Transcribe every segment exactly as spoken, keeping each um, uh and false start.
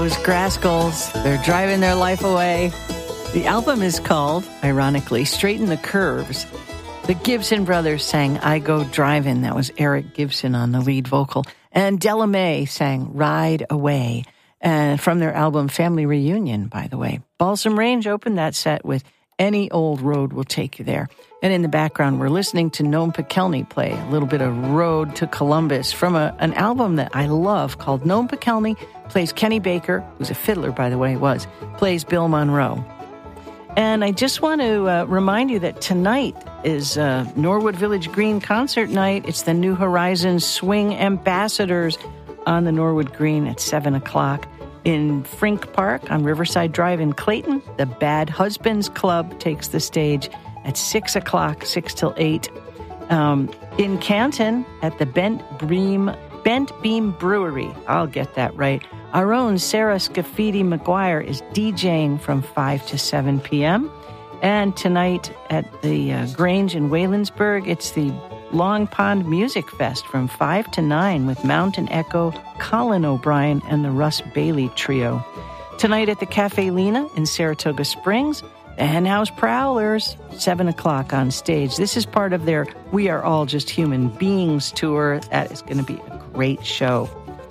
those Grascals. They're driving their life away. The album is called, ironically, Straighten the Curves. The Gibson brothers sang I Go Drivin'. That was Eric Gibson on the lead vocal. And Della Mae sang Ride Away. And from their album Family Reunion, by the way. Balsam Range opened that set with Any Old Road Will Take You There. And in the background, we're listening to Noam Pikelny play a little bit of Road to Columbus from a, an album that I love called Noam Pikelny Plays Kenny Baker, who's a fiddler, by the way, was, plays Bill Monroe. And I just want to uh, remind you that tonight is uh, Norwood Village Green concert night. It's the New Horizons Swing Ambassadors on the Norwood Green at seven o'clock. In Frink Park on Riverside Drive in Clayton, the Bad Husbands Club takes the stage at six o'clock, six till eight. Um, in Canton, at the Bent Beam, Bent Beam Brewery, I'll get that right, our own Sarah Scafidi McGuire is DJing from five to seven p.m. And tonight at the uh, Grange in Waylandsburg, it's the Long Pond Music Fest from five to nine with Mountain Echo, Colin O'Brien, and the Russ Bailey Trio. Tonight at the Cafe Lena in Saratoga Springs, the Hen House Prowlers, seven o'clock on stage. This is part of their We Are All Just Human Beings tour. That is going to be a great show.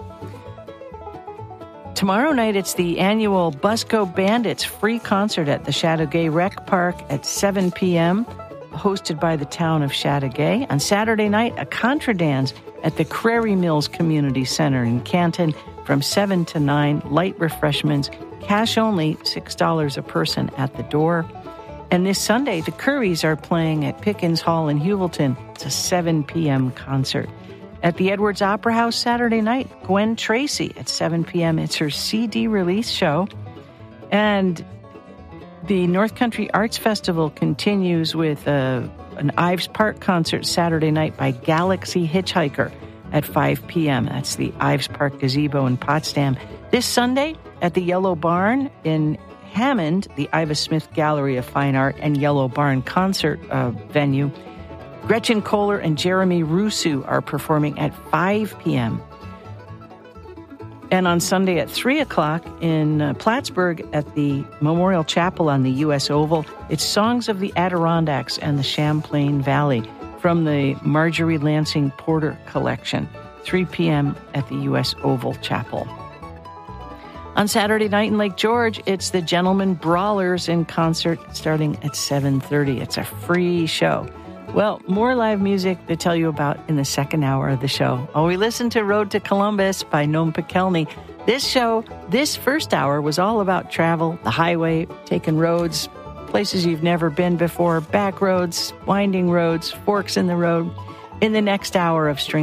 Tomorrow night, it's the annual Busco Bandits free concert at the Chateauguay Rec Park at seven p.m., hosted by the town of Chateauguay. On Saturday night, a contra dance at the Crary Mills Community Center in Canton from seven to nine, light refreshments, cash only, six dollars a person at the door. And this Sunday, the Currys are playing at Pickens Hall in Hewelton. It's a seven p.m. concert. At the Edwards Opera House Saturday night, Gwen Tracy at seven p.m. It's her C D release show. And the North Country Arts Festival continues with a, an Ives Park concert Saturday night by Galaxy Hitchhiker at five p.m. That's the Ives Park Gazebo in Potsdam. This Sunday at the Yellow Barn in Hammond, the Iva Smith Gallery of Fine Art and Yellow Barn concert uh, venue, Gretchen Kohler and Jeremy Rusu are performing at five p.m. And on Sunday at three o'clock in uh, Plattsburgh at the Memorial Chapel on the U S Oval, it's Songs of the Adirondacks and the Champlain Valley from the Marjorie Lansing Porter collection, three p.m. at the U S Oval Chapel. On Saturday night in Lake George, it's the Gentlemen Brawlers in concert starting at seven thirty. It's a free show. Well, more live music to tell you about in the second hour of the show. Oh, we listened to Road to Columbus by Noam Pikelny. This show, this first hour, was all about travel, the highway, taking roads, places you've never been before, back roads, winding roads, forks in the road. In the next hour of String